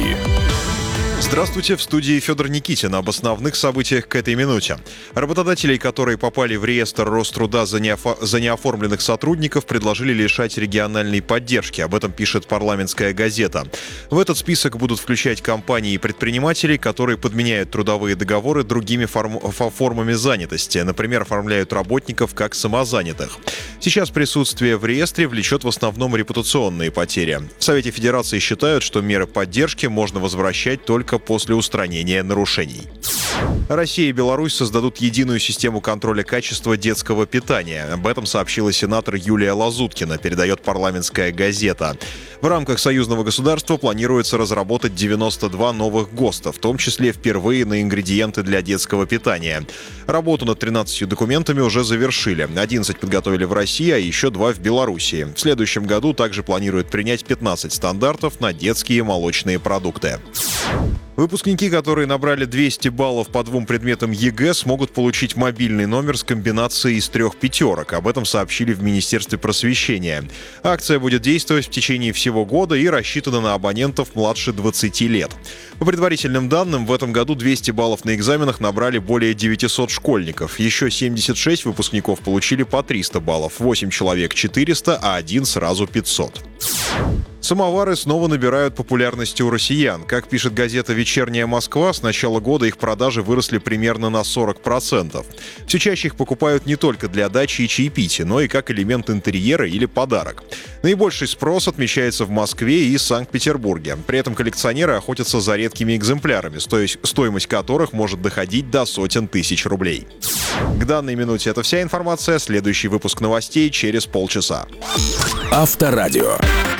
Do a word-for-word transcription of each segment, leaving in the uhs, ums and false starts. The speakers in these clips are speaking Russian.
Новости. Здравствуйте, в студии Федор Никитин. Об основных событиях к этой минуте. Работодателей, которые попали в реестр Роструда за, неофо- за неоформленных сотрудников, предложили лишать региональной поддержки. Об этом пишет «Парламентская газета». В этот список будут включать компании и предпринимателей, которые подменяют трудовые договоры другими форм- формами занятости. Например, оформляют работников как самозанятых. Сейчас присутствие в реестре влечет в основном репутационные потери. В Совете Федерации считают, что меры поддержки можно возвращать только после устранения нарушений. Россия и Беларусь создадут единую систему контроля качества детского питания. Об этом сообщила сенатор Юлия Лазуткина, передает «Парламентская газета». В рамках союзного государства планируется разработать девяносто два новых ГОСТа, в том числе впервые на ингредиенты для детского питания. Работу над тринадцатью документами уже завершили. одиннадцать подготовили в России, а еще два в Беларуси. В следующем году также планируют принять пятнадцать стандартов на детские молочные продукты. Выпускники, которые набрали двести баллов по двум предметам ЕГЭ, смогут получить мобильный номер с комбинацией из трех пятерок. Об этом сообщили в Министерстве просвещения. Акция будет действовать в течение всего года и рассчитана на абонентов младше двадцати лет. По предварительным данным, в этом году двести баллов на экзаменах набрали более девятисот школьников. Еще семьдесят шесть выпускников получили по триста баллов, восемь человек четыреста, а один сразу пятьсот. Самовары снова набирают популярности у россиян. Как пишет газета «Вечерняя Москва», с начала года их продажи выросли примерно на сорок процентов. Все чаще их покупают не только для дачи и чаепития, но и как элемент интерьера или подарок. Наибольший спрос отмечается в Москве и Санкт-Петербурге. При этом коллекционеры охотятся за редкими экземплярами, стоимость которых может доходить до сотен тысяч рублей. К данной минуте это вся информация. Следующий выпуск новостей через полчаса. Авторадио.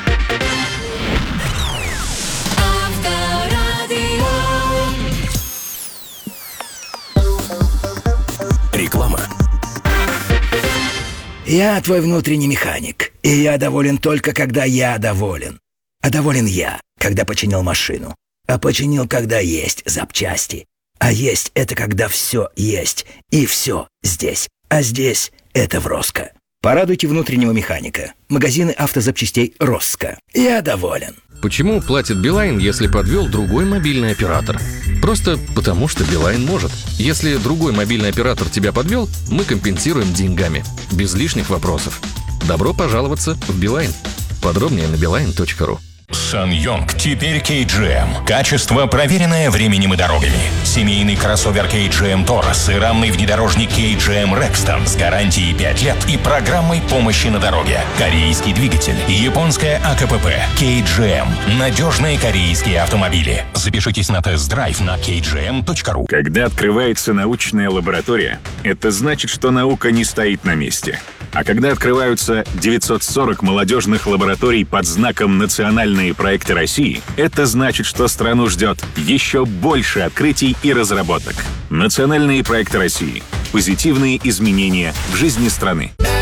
Реклама. Я твой внутренний механик, и я доволен только, когда я доволен. А доволен я, когда починил машину. А починил, когда есть запчасти. А есть — это когда все есть, и все здесь. А здесь — это в Роско. Порадуйте внутреннего механика. Магазины автозапчастей Роско. Я доволен. Почему платит Билайн, если подвел другой мобильный оператор? Просто потому, что Билайн может. Если другой мобильный оператор тебя подвел, мы компенсируем деньгами. Без лишних вопросов. Добро пожаловаться в Билайн. Подробнее на билайн точка ру. SsangYong теперь кей джи эм. Качество, проверенное временем и дорогами. Семейный кроссовер кей джи эм Taurus и рамный внедорожник кей джи эм Rexton с гарантией пять лет и программой помощи на дороге. Корейский двигатель, японская а ка пэ пэ, кей джи эм. Надежные корейские автомобили. Запишитесь на тест-драйв на кей джи эм точка ру. Когда открывается научная лаборатория, это значит, что наука не стоит на месте. А когда открываются девятьсот сорок молодежных лабораторий под знаком «Национальные проекты России», это значит, что страну ждет еще больше открытий и разработок. Национальные проекты России. Позитивные изменения в жизни страны.